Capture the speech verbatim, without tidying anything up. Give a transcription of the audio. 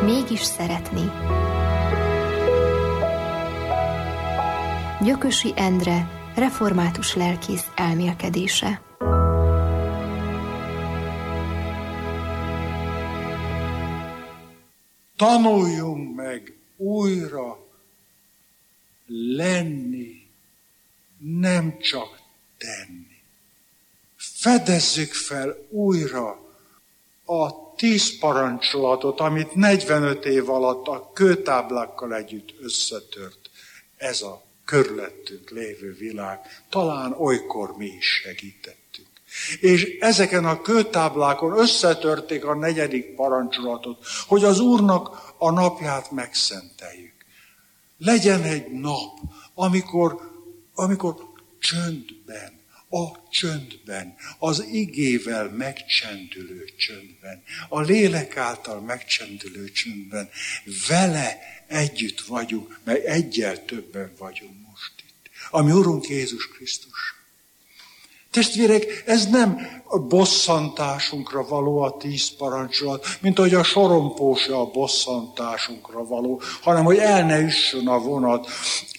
mégis szeretni. Gyökösi Endre, református lelkész elmélkedése. Tanuljunk meg újra lenni, nem csak tenni. Fedezzük fel újra a tíz parancsolatot, amit negyvenöt év alatt a kőtáblákkal együtt összetört ez a körülöttünk lévő világ. Talán olykor mi is segítettünk. És ezeken a kőtáblákon összetörték a negyedik parancsolatot, hogy az Úrnak a napját megszenteljük. Legyen egy nap, amikor, amikor csöndben, a csöndben, az igével megcsendülő csöndben, a lélek által megcsendülő csöndben vele együtt vagyunk, mert egyel többen vagyunk most itt. Ami Urunk Jézus Krisztus. Testvérek, ez nem a bosszantásunkra való a tíz parancsolat, mint ahogy a sorompó se a bosszantásunkra való, hanem hogy el ne üssön a vonat.